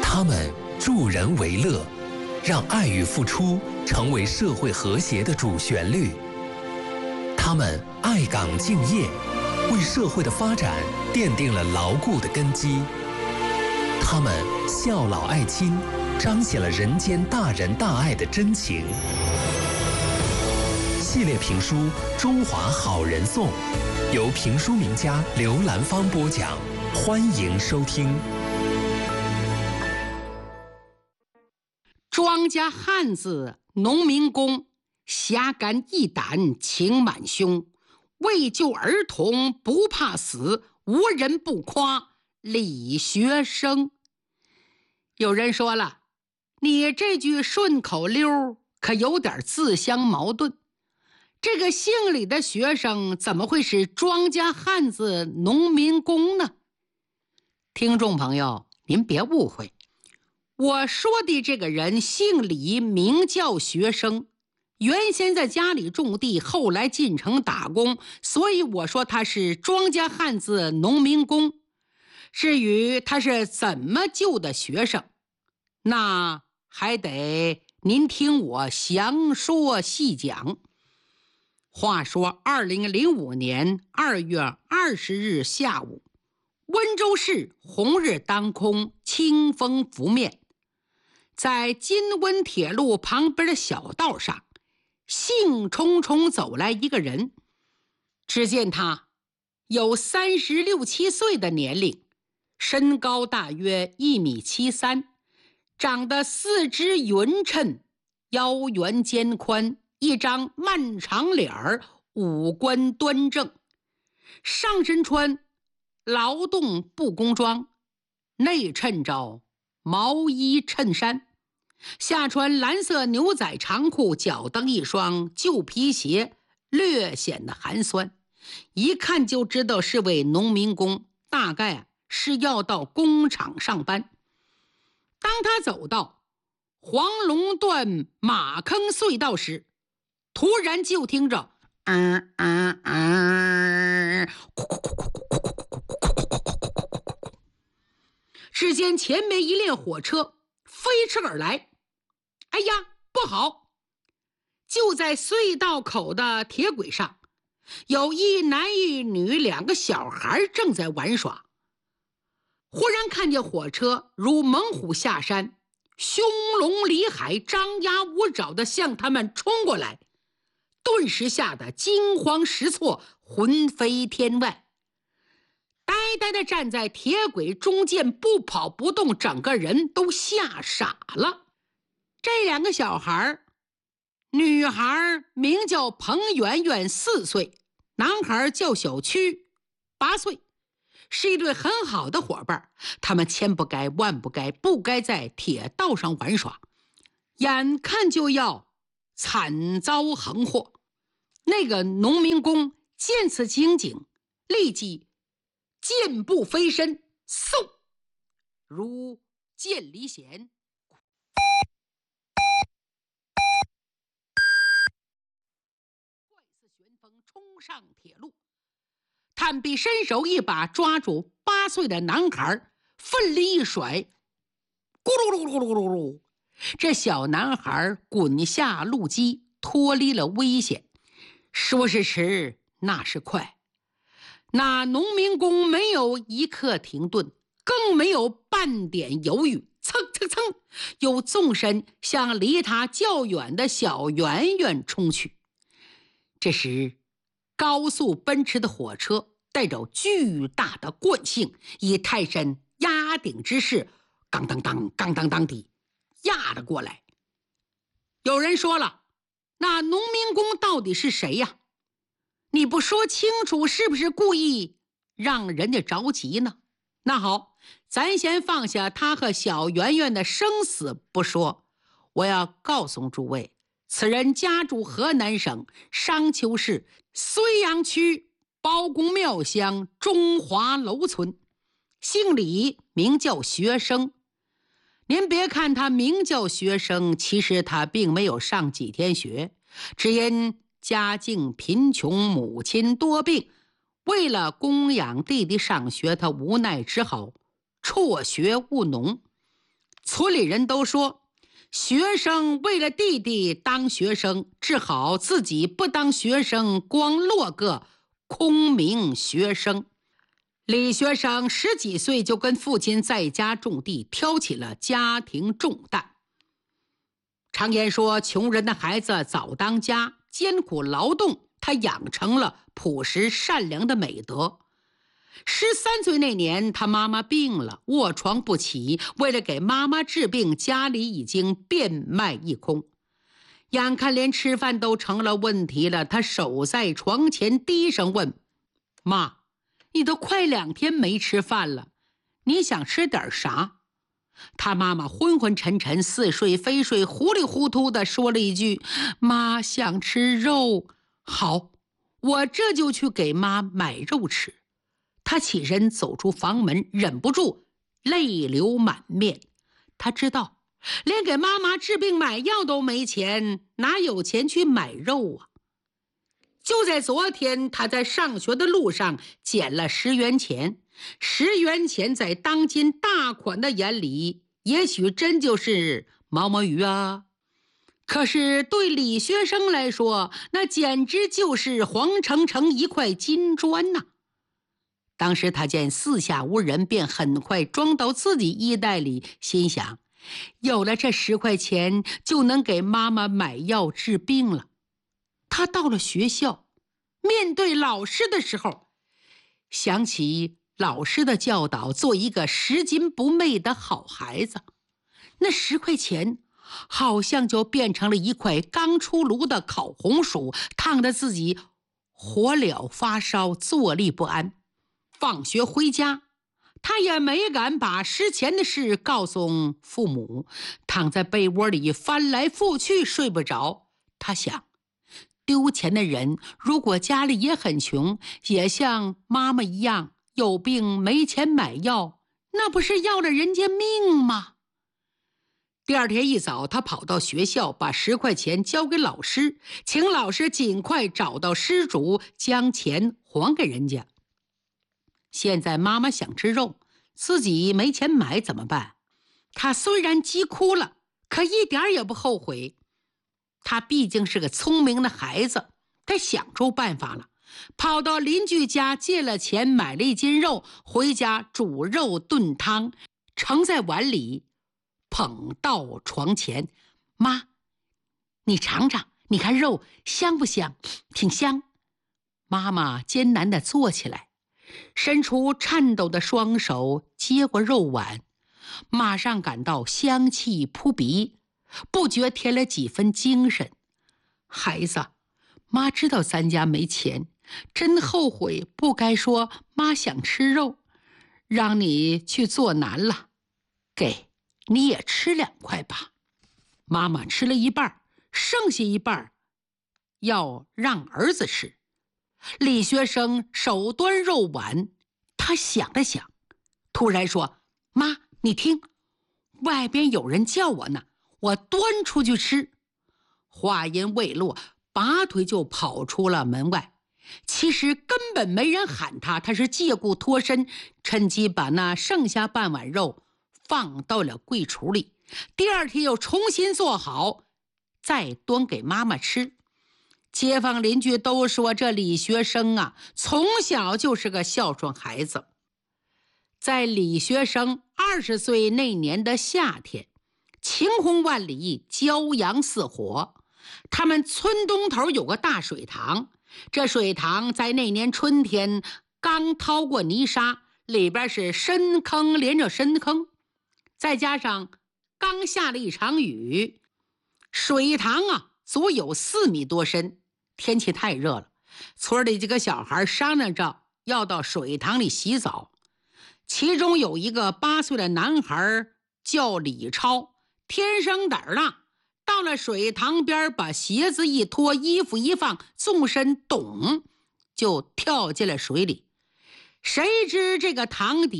他们助人为乐，让爱与付出成为社会和谐的主旋律。他们爱岗敬业，为社会的发展奠定了牢固的根基。他们孝老爱亲，彰显了人间大仁大爱的真情。系列评书《中华好人颂》，由评书名家刘兰芳播讲，欢迎收听。 庄家汉子农民工，侠肝义胆情满胸，为救儿童不怕死，无人不夸李学生。有人说了，你这句顺口溜可有点自相矛盾，这个姓李的学生怎么会是庄家汉子农民工呢？听众朋友，您别误会，我说的这个人姓李，名叫学生，原先在家里种地，后来进城打工，所以我说他是庄家汉子农民工。至于他是怎么救的学生，那还得您听我详说细讲。话说2005年2月20日下午，温州市红日当空，清风拂面，在金温铁路旁边的小道上，兴冲冲走来一个人。只见他有36、7岁的年龄，身高大约1.73米，长得四肢匀称，腰圆肩宽，一张漫长脸儿，五官端正，上身穿劳动布工装，内衬着毛衣衬衫，下穿蓝色牛仔长裤，脚蹬一双旧皮鞋，略显得寒酸，一看就知道是位农民工，大概是要到工厂上班。当他走到黄龙段马坑隧道时，突然就听着只见前面一列火车飞驰而来。哎呀，不好！就在隧道口的铁轨上，有一男一女2个小孩正在玩耍。忽然看见火车如猛虎下山，凶龙离海，张牙舞爪地向他们冲过来，顿时吓得惊慌失措，魂飞天外，呆呆地站在铁轨中间，不跑不动，整个人都吓傻了。这2个小孩，女孩名叫彭圆圆4岁，男孩叫小曲8岁，是一对很好的伙伴。他们千不该万不该，不该在铁道上玩耍，眼看就要惨遭横祸。那个农民工见此情景，立即箭步飞身，嗖，如箭离弦，快似旋风冲上铁路。探臂伸手一把抓住8岁的男孩，奋力一甩，咕噜噜噜噜噜噜，这小男孩滚下路基，脱离了危险。说是迟，那是快。那农民工没有一刻停顿，更没有半点犹豫，蹭蹭蹭，又纵身向离他较远的小圆圆冲去。这时高速奔驰的火车带着巨大的惯性，以泰山压顶之势，当当当当当当地压了过来。有人说了，那农民工到底是谁呀？你不说清楚，是不是故意让人家着急呢？那好，咱先放下他和小圆圆的生死不说，我要告诉诸位，此人家住河南省商丘市睢阳区包公庙乡中华楼村，姓李，名叫学生。您别看他名叫学生，其实他并没有上几天学，只因家境贫穷，母亲多病，为了供养弟弟上学，他无奈只好辍学务农。 村里人都说，学生为了弟弟当学生，只好自己不当学生，光落个空名学生。李学生10几岁就跟父亲在家种地，挑起了家庭重担。常言说，穷人的孩子早当家，艰苦劳动，他养成了朴实善良的美德。13岁那年，他妈妈病了，卧床不起，为了给妈妈治病，家里已经变卖一空。眼看连吃饭都成了问题了，他守在床前低声问：妈，你都快2天没吃饭了，你想吃点啥？他妈妈昏昏沉沉，似睡非睡，糊里糊涂地说了一句：妈想吃肉。好，我这就去给妈买肉吃。他起身走出房门，忍不住泪流满面。他知道连给妈妈治病买药都没钱，哪有钱去买肉啊？就在昨天，他在上学的路上捡了10元钱。10元钱在当今大款的眼里，也许真就是毛毛雨啊。可是对李学生来说，那简直就是黄澄澄一块金砖呐。当时他见四下无人，便很快装到自己衣袋里，心想，有了这10块钱，就能给妈妈买药治病了。他到了学校，面对老师的时候，想起老师的教导，做一个拾金不昧的好孩子。那10块钱好像就变成了一块刚出炉的烤红薯，烫得自己火燎发烧，坐立不安。放学回家，他也没敢把失钱的事告诉父母，躺在被窝里翻来覆去睡不着。他想，丢钱的人如果家里也很穷，也像妈妈一样有病没钱买药，那不是要了人家命吗？第二天一早，他跑到学校，把10块钱交给老师，请老师尽快找到失主，将钱还给人家。现在妈妈想吃肉，自己没钱买怎么办？他虽然急哭了，可一点也不后悔。他毕竟是个聪明的孩子，他想出办法了，跑到邻居家借了钱，买了1斤肉，回家煮肉炖汤，盛在碗里，捧到床前。妈，你尝尝，你看肉香不香？挺香。妈妈艰难地坐起来，伸出颤抖的双手接过肉碗，马上感到香气扑鼻，不觉添了几分精神。孩子，妈知道咱家没钱，真后悔不该说妈想吃肉，让你去做难了。给，你也吃2块吧。妈妈吃了一半，剩下一半要让儿子吃。李学生手端肉碗，他想了想，突然说：妈，你听，外边有人叫我呢，我端出去吃。话音未落，拔腿就跑出了门外。其实根本没人喊他，他是借故脱身，趁机把那剩下半碗肉放到了柜橱里。第二天又重新做好，再端给妈妈吃。街坊邻居都说，这李学生啊，从小就是个孝顺孩子。在李学生20岁那年的夏天，晴空万里，骄阳似火。他们村东头有个大水塘，这水塘在那年春天刚掏过泥沙，里边是深坑连着深坑，再加上刚下了一场雨，水塘啊足有4米多深。天气太热了，村里几个小孩商量着要到水塘里洗澡。其中有一个8岁的男孩叫李超，天生胆儿大，到了水塘边，把鞋子一脱，衣服一放，纵身咚就跳进了水里。谁知这个塘底